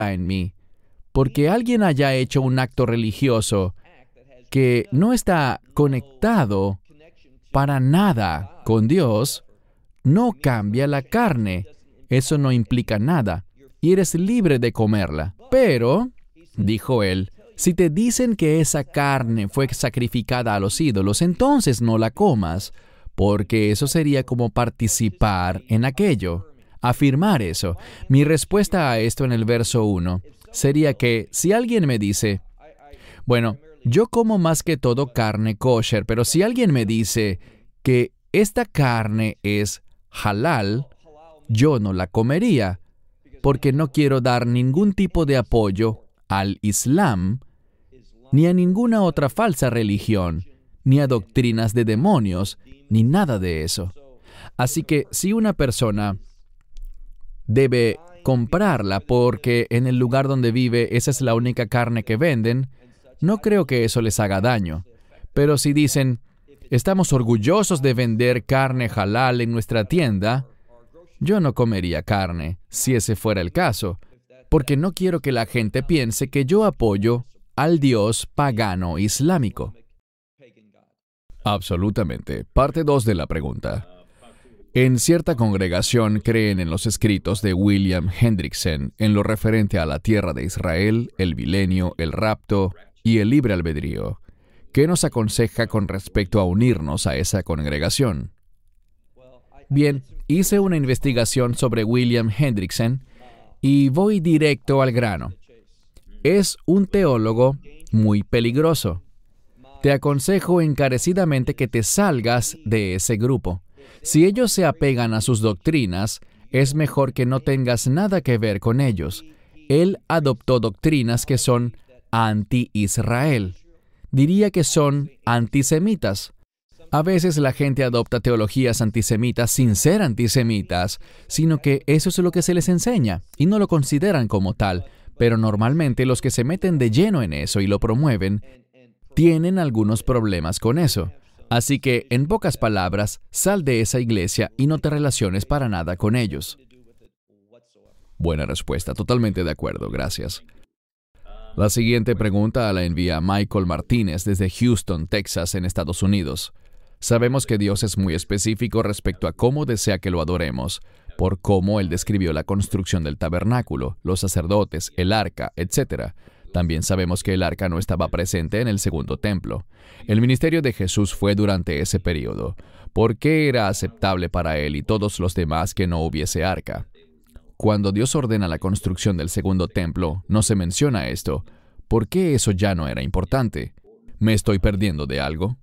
en mí, porque alguien haya hecho un acto religioso que no está conectado para nada con Dios, no cambia la carne. Eso no implica nada, y eres libre de comerla. Pero, dijo él, si te dicen que esa carne fue sacrificada a los ídolos, entonces no la comas, porque eso sería como participar en aquello. Afirmar eso. Mi respuesta a esto en el verso 1 sería que si alguien me dice, bueno, yo como más que todo carne kosher, pero si alguien me dice que esta carne es halal, yo no la comería, porque no quiero dar ningún tipo de apoyo al Islam, ni a ninguna otra falsa religión, ni a doctrinas de demonios, ni nada de eso. Así que si una persona debe comprarla porque en el lugar donde vive esa es la única carne que venden, no creo que eso les haga daño. Pero si dicen, estamos orgullosos de vender carne halal en nuestra tienda, yo no comería carne, si ese fuera el caso, porque no quiero que la gente piense que yo apoyo al Dios pagano islámico. Absolutamente. Parte 2 de la pregunta. En cierta congregación creen en los escritos de William Hendrickson en lo referente a la tierra de Israel, el milenio, el rapto y el libre albedrío. ¿Qué nos aconseja con respecto a unirnos a esa congregación? Bien, hice una investigación sobre William Hendrickson y voy directo al grano. Es un teólogo muy peligroso. Te aconsejo encarecidamente que te salgas de ese grupo. Si ellos se apegan a sus doctrinas, es mejor que no tengas nada que ver con ellos. Él adoptó doctrinas que son anti-Israel. Diría que son antisemitas. A veces la gente adopta teologías antisemitas sin ser antisemitas, sino que eso es lo que se les enseña, y no lo consideran como tal. Pero normalmente los que se meten de lleno en eso y lo promueven, tienen algunos problemas con eso. Así que, en pocas palabras, sal de esa iglesia y no te relaciones para nada con ellos. Buena respuesta, totalmente de acuerdo, gracias. La siguiente pregunta la envía Michael Martínez desde Houston, Texas, en Estados Unidos. Sabemos que Dios es muy específico respecto a cómo desea que lo adoremos, por cómo Él describió la construcción del tabernáculo, los sacerdotes, el arca, etc. También sabemos que el arca no estaba presente en el segundo templo. El ministerio de Jesús fue durante ese período. ¿Por qué era aceptable para Él y todos los demás que no hubiese arca? Cuando Dios ordena la construcción del segundo templo, no se menciona esto. ¿Por qué eso ya no era importante? ¿Me estoy perdiendo de algo?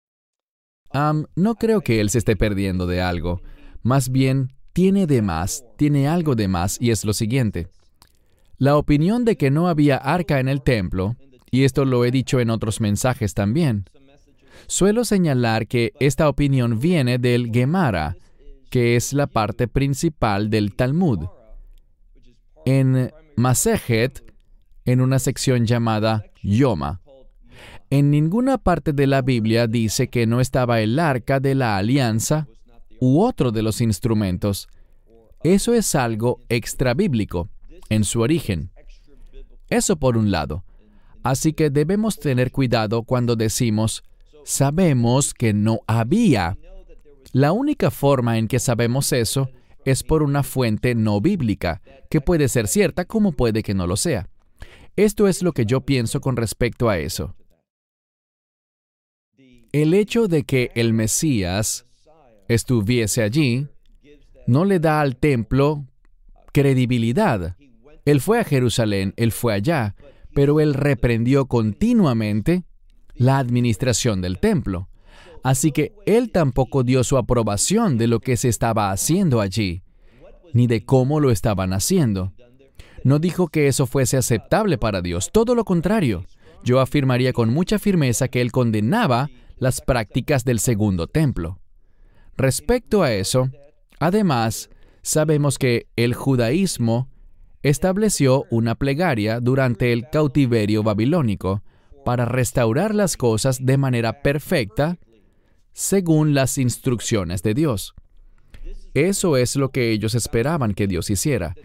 No creo que Él se esté perdiendo de algo. Más bien, tiene algo de más, y es lo siguiente. La opinión de que no había arca en el templo, y esto lo he dicho en otros mensajes también, suelo señalar que esta opinión viene del Gemara, que es la parte principal del Talmud. En Masejet, en una sección llamada Yoma, en ninguna parte de la Biblia dice que no estaba el arca de la alianza u otro de los instrumentos. Eso es algo extrabíblico en su origen. Eso por un lado. Así que debemos tener cuidado cuando decimos, sabemos que no había. La única forma en que sabemos eso es por una fuente no bíblica, que puede ser cierta como puede que no lo sea. Esto es lo que yo pienso con respecto a eso. El hecho de que el Mesías estuviese allí no le da al templo credibilidad. Él fue a Jerusalén, Él fue allá, pero Él reprendió continuamente la administración del templo. Así que Él tampoco dio su aprobación de lo que se estaba haciendo allí, ni de cómo lo estaban haciendo. No dijo que eso fuese aceptable para Dios, todo lo contrario. Yo afirmaría con mucha firmeza que Él condenaba las prácticas del segundo templo. Respecto a eso, además, sabemos que el judaísmo estableció una plegaria durante el cautiverio babilónico para restaurar las cosas de manera perfecta según las instrucciones de Dios. Eso es lo que ellos esperaban que Dios hiciera.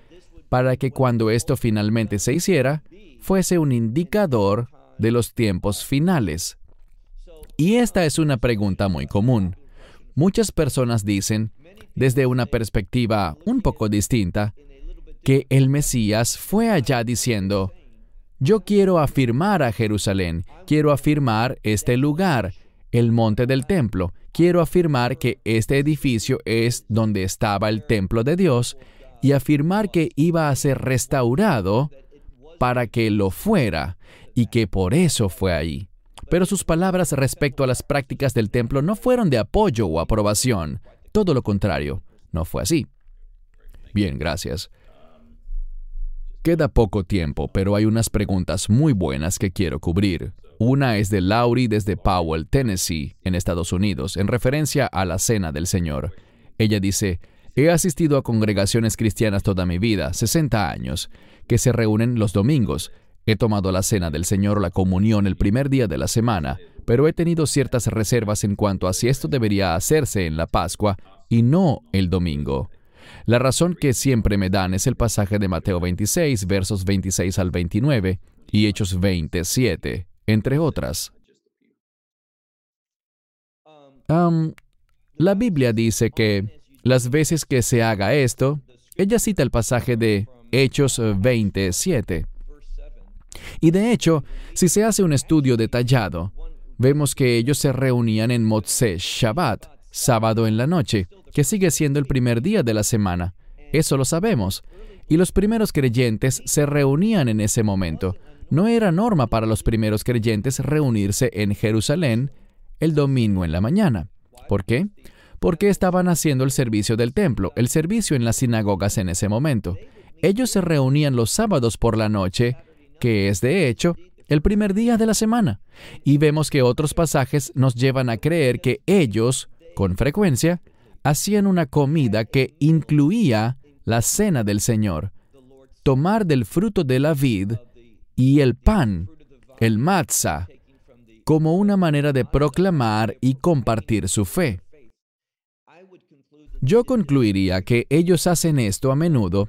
para que cuando esto finalmente se hiciera, fuese un indicador de los tiempos finales. Y esta es una pregunta muy común. Muchas personas dicen, desde una perspectiva un poco distinta, que el Mesías fue allá diciendo, yo quiero afirmar a Jerusalén, quiero afirmar este lugar, el monte del templo, quiero afirmar que este edificio es donde estaba el templo de Dios y afirmar que iba a ser restaurado para que lo fuera y que por eso fue ahí. Pero sus palabras respecto a las prácticas del templo no fueron de apoyo o aprobación. Todo lo contrario, no fue así. Bien, gracias. Queda poco tiempo, pero hay unas preguntas muy buenas que quiero cubrir. Una es de Laurie desde Powell, Tennessee, en Estados Unidos, en referencia a la Cena del Señor. Ella dice, he asistido a congregaciones cristianas toda mi vida, 60 años, que se reúnen los domingos. He tomado la Cena del Señor o la comunión el primer día de la semana, pero he tenido ciertas reservas en cuanto a si esto debería hacerse en la Pascua y no el domingo. La razón que siempre me dan es el pasaje de Mateo 26, versos 26 al 29, y Hechos 27, entre otras. La Biblia dice que las veces que se haga esto, ella cita el pasaje de Hechos 27. Y de hecho, si se hace un estudio detallado, vemos que ellos se reunían en Motzei Shabbat, sábado en la noche, que sigue siendo el primer día de la semana. Eso lo sabemos. Y los primeros creyentes se reunían en ese momento. No era norma para los primeros creyentes reunirse en Jerusalén el domingo en la mañana. ¿Por qué? Porque estaban haciendo el servicio del templo, el servicio en las sinagogas en ese momento. Ellos se reunían los sábados por la noche, que es, de hecho, el primer día de la semana. Y vemos que otros pasajes nos llevan a creer que ellos, con frecuencia, hacían una comida que incluía la cena del Señor, tomar del fruto de la vid y el pan, el matzah, como una manera de proclamar y compartir su fe. Yo concluiría que ellos hacen esto a menudo,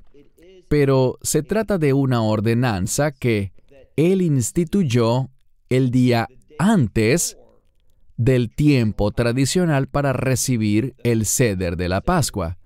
pero se trata de una ordenanza que Él instituyó el día antes del tiempo tradicional para recibir el ceder de la Pascua.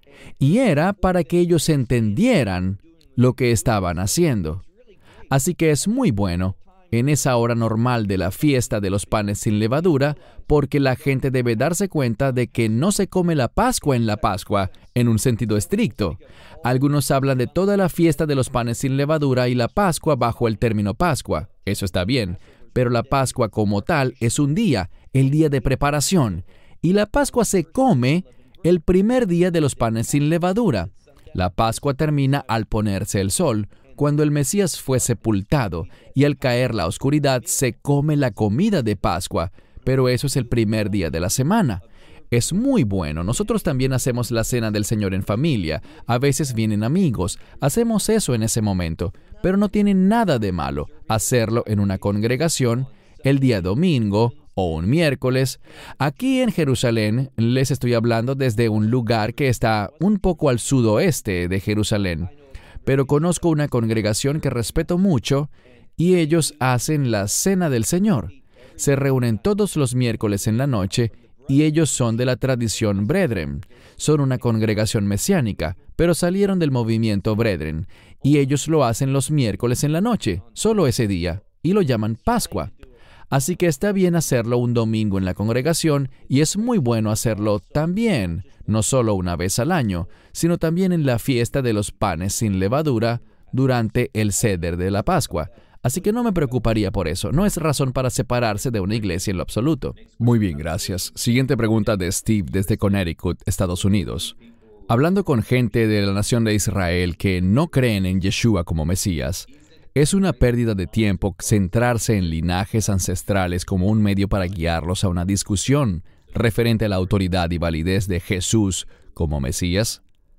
Y era para que ellos entendieran lo que estaban haciendo. Así que es muy bueno en esa hora normal de la fiesta de los panes sin levadura, porque la gente debe darse cuenta de que no se come la Pascua en la Pascua, en un sentido estricto. Algunos hablan de toda la fiesta de los panes sin levadura y la Pascua bajo el término Pascua. Eso está bien, pero la Pascua como tal es un día, el día de preparación, y la Pascua se come el primer día de los panes sin levadura. La Pascua termina al ponerse el sol, cuando el Mesías fue sepultado, y al caer la oscuridad se come la comida de Pascua, pero eso es el primer día de la semana. Es muy bueno. Nosotros también hacemos la cena del Señor en familia. A veces vienen amigos. Hacemos eso en ese momento, pero no tiene nada de malo hacerlo en una congregación el día domingo o un miércoles. Aquí en Jerusalén les estoy hablando desde un lugar que está un poco al sudoeste de Jerusalén. Pero conozco una congregación que respeto mucho y ellos hacen la Cena del Señor. Se reúnen todos los miércoles en la noche y ellos son de la tradición Brethren. Son una congregación mesiánica, pero salieron del movimiento Brethren y ellos lo hacen los miércoles en la noche, solo ese día, y lo llaman Pascua. Así que está bien hacerlo un domingo en la congregación y es muy bueno hacerlo también, no solo una vez al año, sino también en la fiesta de los panes sin levadura durante el ceder de la Pascua. Así que no me preocuparía por eso. No es razón para separarse de una iglesia en lo absoluto. Muy bien, gracias. Siguiente pregunta de Steve desde Connecticut, Estados Unidos. Hablando con gente de la nación de Israel que no creen en Yeshua como Mesías, ¿es una pérdida de tiempo centrarse en linajes ancestrales como un medio para guiarlos a una discusión referente a la autoridad y validez de Jesús como Mesías?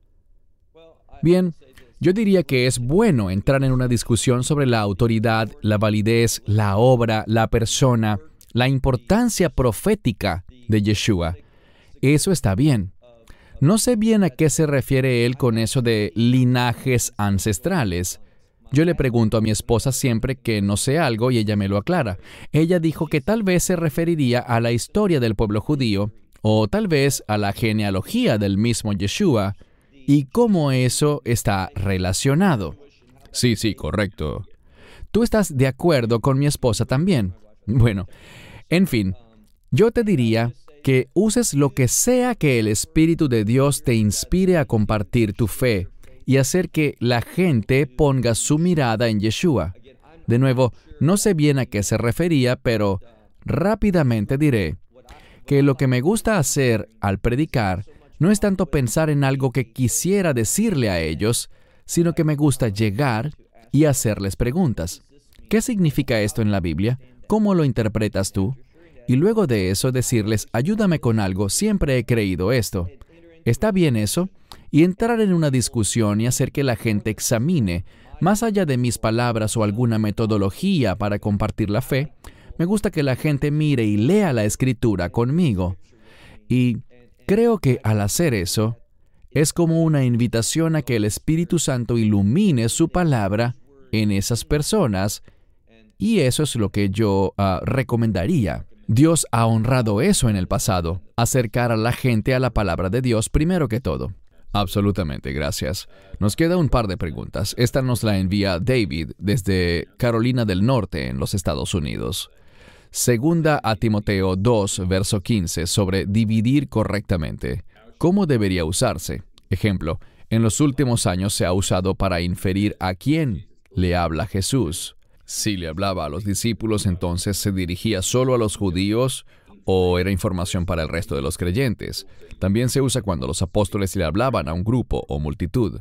Bien, yo diría que es bueno entrar en una discusión sobre la autoridad, la validez, la obra, la persona, la importancia profética de Yeshua. Eso está bien. No sé bien a qué se refiere él con eso de linajes ancestrales. Yo le pregunto a mi esposa siempre que no sé algo y ella me lo aclara. Ella dijo que tal vez se referiría a la historia del pueblo judío o tal vez a la genealogía del mismo Yeshua y cómo eso está relacionado. Sí, correcto. ¿Tú estás de acuerdo con mi esposa también? Bueno, en fin, yo te diría que uses lo que sea que el Espíritu de Dios te inspire a compartir tu fe y hacer que la gente ponga su mirada en Yeshua. De nuevo, no sé bien a qué se refería, pero rápidamente diré que lo que me gusta hacer al predicar no es tanto pensar en algo que quisiera decirle a ellos, sino que me gusta llegar y hacerles preguntas. ¿Qué significa esto en la Biblia? ¿Cómo lo interpretas tú? Y luego de eso decirles, ayúdame con algo, siempre he creído esto. ¿Está bien eso? Y entrar en una discusión y hacer que la gente examine, más allá de mis palabras o alguna metodología para compartir la fe, me gusta que la gente mire y lea la Escritura conmigo. Y creo que al hacer eso, es como una invitación a que el Espíritu Santo ilumine su palabra en esas personas, y eso es lo que yo recomendaría. Dios ha honrado eso en el pasado, acercar a la gente a la palabra de Dios primero que todo. Absolutamente, gracias. Nos queda un par de preguntas. Esta nos la envía David desde Carolina del Norte, en los Estados Unidos. Segunda a Timoteo 2, verso 15, sobre dividir correctamente. ¿Cómo debería usarse? Ejemplo, en los últimos años se ha usado para inferir a quién le habla Jesús. Si le hablaba a los discípulos, entonces se dirigía solo a los judíos o era información para el resto de los creyentes. También se usa cuando los apóstoles le hablaban a un grupo o multitud.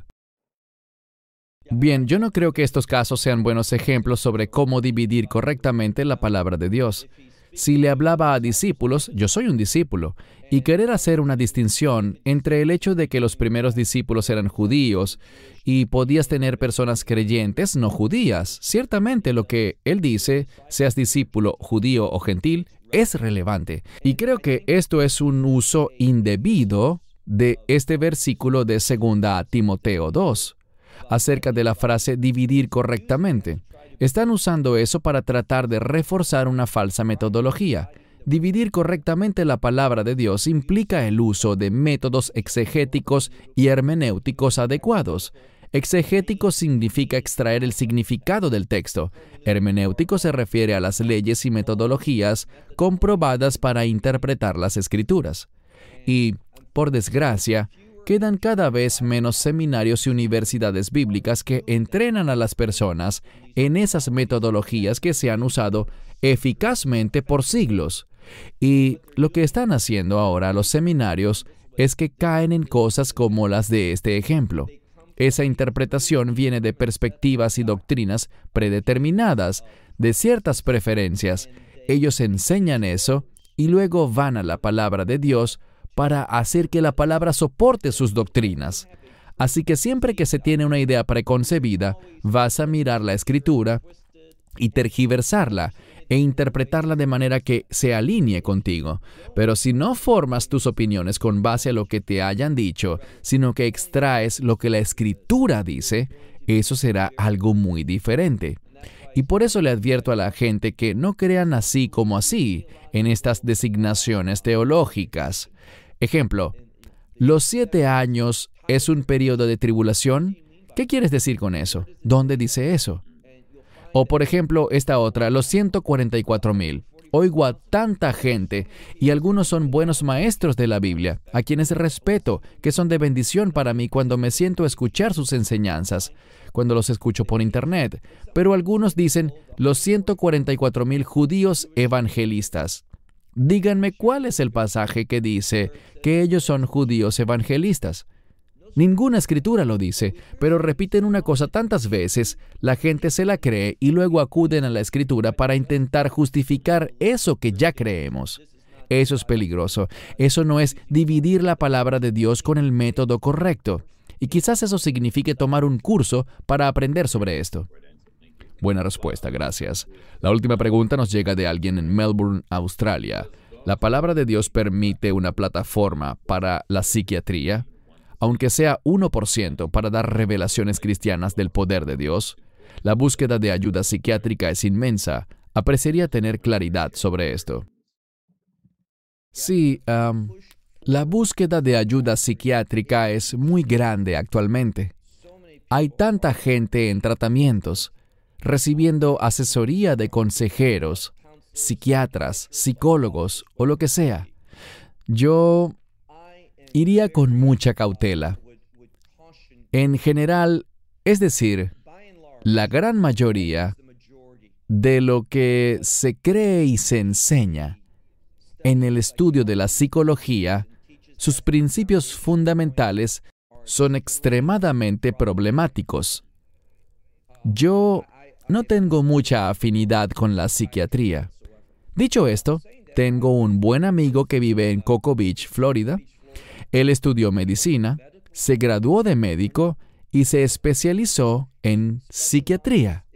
Bien, yo no creo que estos casos sean buenos ejemplos sobre cómo dividir correctamente la palabra de Dios. Si le hablaba a discípulos, yo soy un discípulo, y querer hacer una distinción entre el hecho de que los primeros discípulos eran judíos y podías tener personas creyentes no judías. Ciertamente lo que él dice, seas discípulo judío o gentil, es relevante. Y creo que esto es un uso indebido de este versículo de 2 Timoteo 2, acerca de la frase dividir correctamente. Están usando eso para tratar de reforzar una falsa metodología. Dividir correctamente la palabra de Dios implica el uso de métodos exegéticos y hermenéuticos adecuados. Exegético significa extraer el significado del texto. Hermenéutico se refiere a las leyes y metodologías comprobadas para interpretar las Escrituras. Y, por desgracia, quedan cada vez menos seminarios y universidades bíblicas que entrenan a las personas en esas metodologías que se han usado eficazmente por siglos. Y lo que están haciendo ahora los seminarios es que caen en cosas como las de este ejemplo. Esa interpretación viene de perspectivas y doctrinas predeterminadas, de ciertas preferencias. Ellos enseñan eso y luego van a la palabra de Dios para hacer que la palabra soporte sus doctrinas. Así que siempre que se tiene una idea preconcebida, vas a mirar la Escritura y tergiversarla e interpretarla de manera que se alinee contigo. Pero si no formas tus opiniones con base a lo que te hayan dicho, sino que extraes lo que la Escritura dice, eso será algo muy diferente. Y por eso le advierto a la gente que no crean así como así en estas designaciones teológicas. Ejemplo, ¿los 7 años es un periodo de tribulación? ¿Qué quieres decir con eso? ¿Dónde dice eso? O por ejemplo, esta otra, los 144,000. Oigo a tanta gente, y algunos son buenos maestros de la Biblia, a quienes respeto, que son de bendición para mí cuando me siento a escuchar sus enseñanzas, cuando los escucho por internet. Pero algunos dicen, los 144,000 judíos evangelistas. Díganme cuál es el pasaje que dice que ellos son judíos evangelistas. Ninguna escritura lo dice, pero repiten una cosa tantas veces, la gente se la cree y luego acuden a la escritura para intentar justificar eso que ya creemos. Eso es peligroso. Eso no es dividir la palabra de Dios con el método correcto. Y quizás eso signifique tomar un curso para aprender sobre esto. Buena respuesta, gracias. La última pregunta nos llega de alguien en Melbourne, Australia. La palabra de Dios permite una plataforma para la psiquiatría, aunque sea 1% para dar revelaciones cristianas del poder de Dios. La búsqueda de ayuda psiquiátrica es inmensa. Apreciaría tener claridad sobre esto. Sí, la búsqueda de ayuda psiquiátrica es muy grande actualmente. Hay tanta gente en tratamientos, recibiendo asesoría de consejeros, psiquiatras, psicólogos o lo que sea. Yo iría con mucha cautela. En general, es decir, la gran mayoría de lo que se cree y se enseña en el estudio de la psicología, sus principios fundamentales son extremadamente problemáticos. Yo no tengo mucha afinidad con la psiquiatría. Dicho esto, tengo un buen amigo que vive en Cocoa Beach, Florida. Él estudió medicina, se graduó de médico y se especializó en psiquiatría.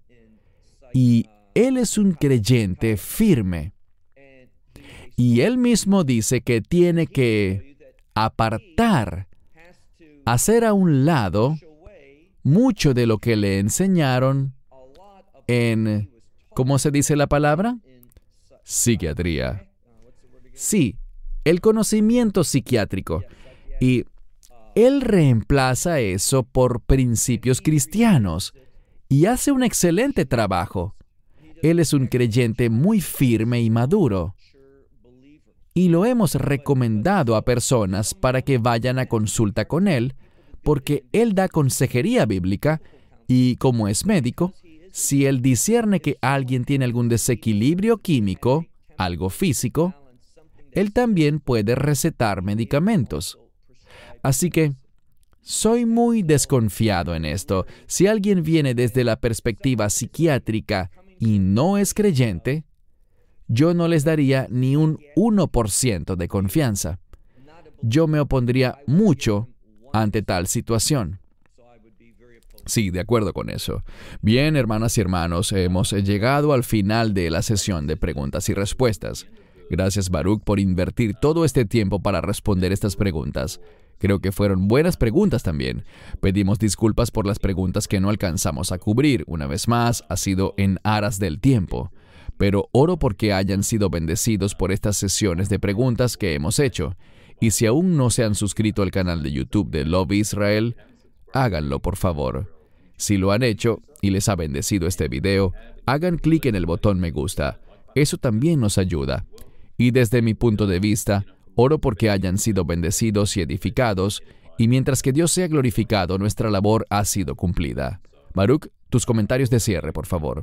Y él es un creyente firme. Y él mismo dice que tiene que apartar, hacer a un lado mucho de lo que le enseñaron en, ¿cómo se dice la palabra? Psiquiatría. Sí, el conocimiento psiquiátrico. Y él reemplaza eso por principios cristianos y hace un excelente trabajo. Él es un creyente muy firme y maduro. Y lo hemos recomendado a personas para que vayan a consulta con él, porque él da consejería bíblica y, como es médico, si él discierne que alguien tiene algún desequilibrio químico, algo físico, él también puede recetar medicamentos. Así que, soy muy desconfiado en esto. Si alguien viene desde la perspectiva psiquiátrica y no es creyente, yo no les daría ni un 1% de confianza. Yo me opondría mucho ante tal situación. Sí, de acuerdo con eso. Bien, hermanas y hermanos, hemos llegado al final de la sesión de preguntas y respuestas. Gracias, Baruch, por invertir todo este tiempo para responder estas preguntas. Creo que fueron buenas preguntas también. Pedimos disculpas por las preguntas que no alcanzamos a cubrir. Una vez más, ha sido en aras del tiempo. Pero oro porque hayan sido bendecidos por estas sesiones de preguntas que hemos hecho. Y si aún no se han suscrito al canal de YouTube de Love Israel, háganlo, por favor. Si lo han hecho y les ha bendecido este video, hagan clic en el botón me gusta. Eso también nos ayuda. Y desde mi punto de vista, oro porque hayan sido bendecidos y edificados, y mientras que Dios sea glorificado, nuestra labor ha sido cumplida. Baruch, tus comentarios de cierre, por favor.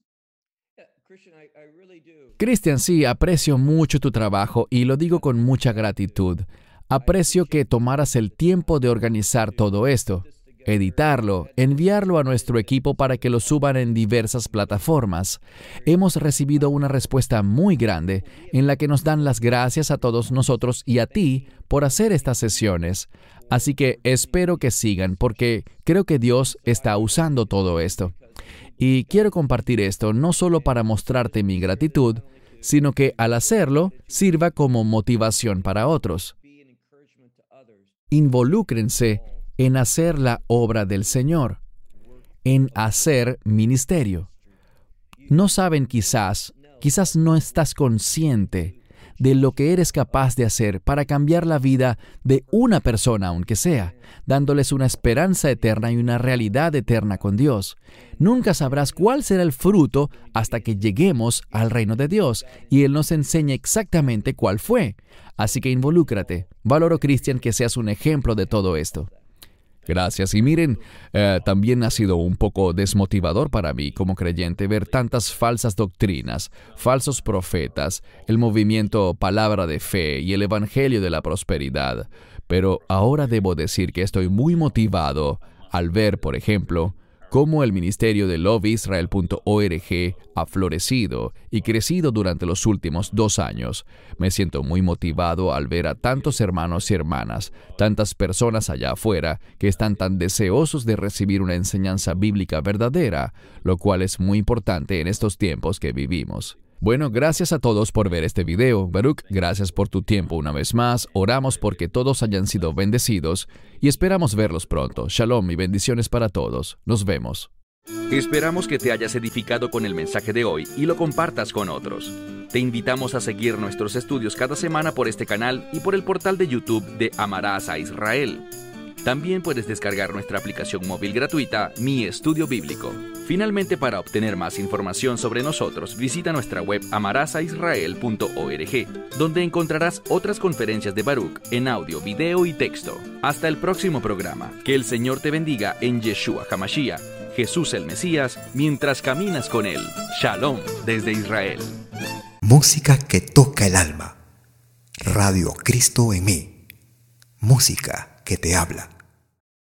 Cristian, sí, aprecio mucho tu trabajo y lo digo con mucha gratitud. Aprecio que tomaras el tiempo de organizar todo esto, editarlo, enviarlo a nuestro equipo para que lo suban en diversas plataformas. Hemos recibido una respuesta muy grande en la que nos dan las gracias a todos nosotros y a ti por hacer estas sesiones. Así que espero que sigan porque creo que Dios está usando todo esto. Y quiero compartir esto no solo para mostrarte mi gratitud, sino que al hacerlo sirva como motivación para otros. Involúcrense en hacer la obra del Señor, en hacer ministerio. No saben quizás no estás consciente de lo que eres capaz de hacer para cambiar la vida de una persona, aunque sea, dándoles una esperanza eterna y una realidad eterna con Dios. Nunca sabrás cuál será el fruto hasta que lleguemos al reino de Dios y Él nos enseñe exactamente cuál fue. Así que involúcrate. Valoro, Cristian, que seas un ejemplo de todo esto. Gracias. Y miren, también ha sido un poco desmotivador para mí como creyente ver tantas falsas doctrinas, falsos profetas, el movimiento Palabra de Fe y el Evangelio de la Prosperidad. Pero ahora debo decir que estoy muy motivado al ver, por ejemplo, cómo el ministerio de loveisrael.org ha florecido y crecido durante los últimos 2 años. Me siento muy motivado al ver a tantos hermanos y hermanas, tantas personas allá afuera que están tan deseosos de recibir una enseñanza bíblica verdadera, lo cual es muy importante en estos tiempos que vivimos. Bueno, gracias a todos por ver este video. Baruch, gracias por tu tiempo una vez más. Oramos porque todos hayan sido bendecidos y esperamos verlos pronto. Shalom y bendiciones para todos. Nos vemos. Esperamos que te hayas edificado con el mensaje de hoy y lo compartas con otros. Te invitamos a seguir nuestros estudios cada semana por este canal y por el portal de YouTube de Amarás a Israel. También puedes descargar nuestra aplicación móvil gratuita, Mi Estudio Bíblico. Finalmente, para obtener más información sobre nosotros, visita nuestra web amarasaisrael.org, donde encontrarás otras conferencias de Baruch en audio, video y texto. Hasta el próximo programa. Que el Señor te bendiga en Yeshua HaMashiach, Jesús el Mesías, mientras caminas con Él. Shalom desde Israel. Música que toca el alma. Radio Cristo en mí. Música que te habla.